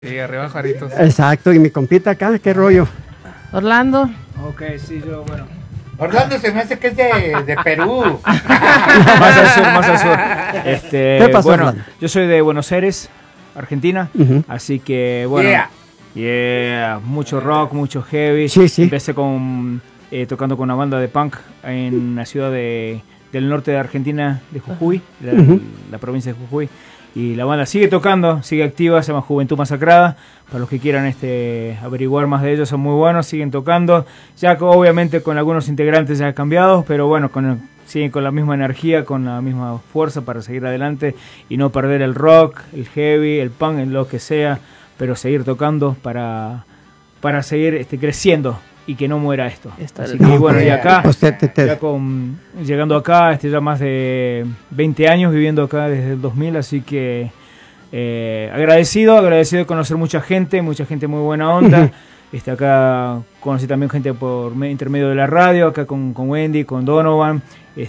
Sí, arriba Juaritos. Exacto, y mi compita acá, ¿qué rollo? Orlando. Ok, sí, yo, bueno. Orlando se me hace que es de Perú. Más al sur, más al sur. ¿Qué pasó, bueno, Orlando? yo soy de Buenos Aires, Argentina, así que, bueno, mucho rock, mucho heavy. Sí, sí. Empecé tocando con una banda de punk en la ciudad del norte de Argentina, de Jujuy, la provincia de Jujuy. Y la banda sigue tocando, sigue activa, se llama Juventud Masacrada. Para los que quieran averiguar más de ellos, son muy buenos, siguen tocando. Ya obviamente con algunos integrantes ya cambiados, pero bueno, siguen con la misma energía, con la misma fuerza para seguir adelante y no perder el rock, el heavy, el punk, en lo que sea, pero seguir tocando para seguir creciendo y que no muera esto. Así que bueno, y acá, llegando acá, ya más de 20 años viviendo acá desde el 2000, así que agradecido de conocer mucha gente muy buena onda. Acá conocí también gente por intermedio de la radio, acá con Wendy, con Donovan,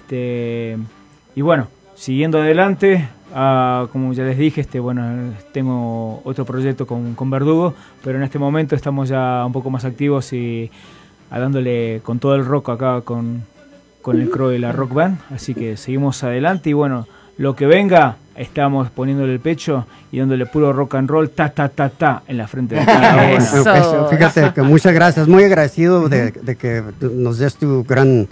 y bueno, siguiendo adelante, como ya les dije, tengo otro proyecto con Verdugo, pero en este momento estamos ya un poco más activos y dándole con todo el rock acá con el Crow y la Rock Band, así que seguimos adelante y bueno, lo que venga, estamos poniéndole el pecho y dándole puro rock and roll, ta en la frente de cada uno. Eso, fíjate que muchas gracias, muy agradecido de que nos des tu gran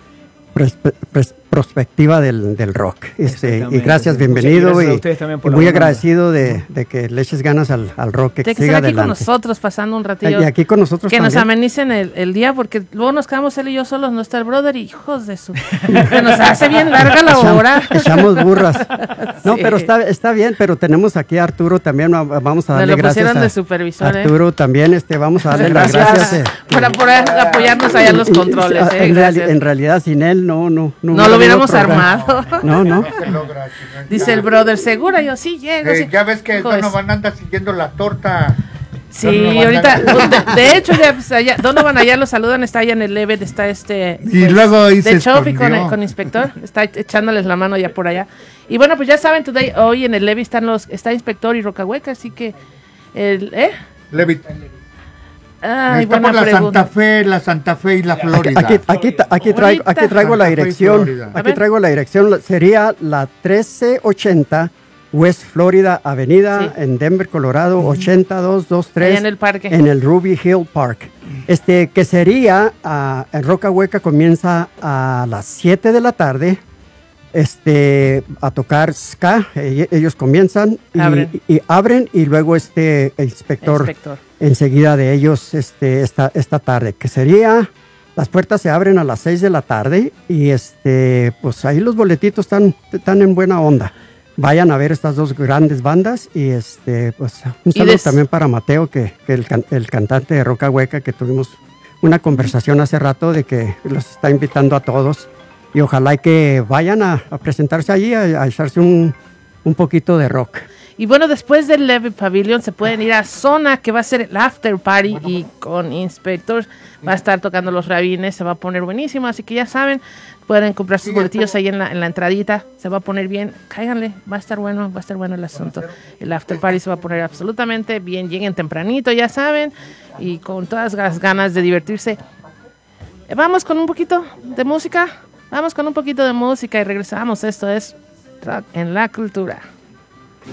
perspectiva del rock. Y gracias, bienvenido. Gracias a ustedes también por muy agradecido de que le eches ganas al rock, que De que siga estén aquí adelante. con nosotros, pasando un ratillo. Y aquí con nosotros que también. nos amenicen el día, porque luego nos quedamos él y yo solos, no está el brother, y hijos de su... que nos hace bien larga la hora. Echamos burras. No, Sí. pero está bien, pero tenemos aquí a Arturo también, vamos a Me darle lo gracias pusieron a de supervisor, Arturo también, vamos a darle las gracias. Para poder apoyarnos allá en los controles. En realidad, sin él no lo hubiera hubiéramos programa. armado. No. Se logra, si no Dice el brother, ¿segura? Yo sí llego. Sí. ya ves que Hijo de Donovan anda siguiendo la torta. Sí, Donovan ahorita, anda- de hecho, ya, pues, allá, Donovan allá lo saludan, está allá en el Levet, está Y luego ahí se de Chofi escondió. con Inspector, está echándoles la mano ya por allá. Y bueno, pues ya saben, hoy en el Levi está Inspector y Rocahueca, así que, Levit. Ay, Está por buena la pregunta. Santa Fe y la Florida. Aquí traigo la Santa Fe, dirección. Florida. Aquí traigo la dirección. Sería la 1380 West Florida Avenida, Sí. en Denver, Colorado, 8223. Allá en el parque. En el Ruby Hill Park. Que sería, en Rocahueca comienza a las 7 de la tarde. A tocar ska, ellos comienzan y abren y luego el inspector enseguida de ellos esta tarde, que sería, las puertas se abren a las 6 de la tarde y pues ahí los boletitos están en buena onda. Vayan a ver estas dos grandes bandas y pues un saludo también para Mateo, que el cantante de Rocahueca, que tuvimos una conversación hace rato de que los está invitando a todos. Y ojalá que vayan a presentarse allí, a echarse un poquito de rock. Y bueno, después del Levy Pavilion se pueden ir a Zona, que va a ser el after party, y con Inspector va a estar tocando los Rabines, se va a poner buenísimo, así que ya saben, pueden comprar sus boletillos ahí en la entradita, se va a poner bien, cáiganle, va a estar bueno el asunto. El after party se va a poner absolutamente bien, lleguen tempranito, ya saben, y con todas las ganas de divertirse. Vamos con un poquito de música. Vamos con un poquito de música y regresamos. Esto es Rock en la Cultura.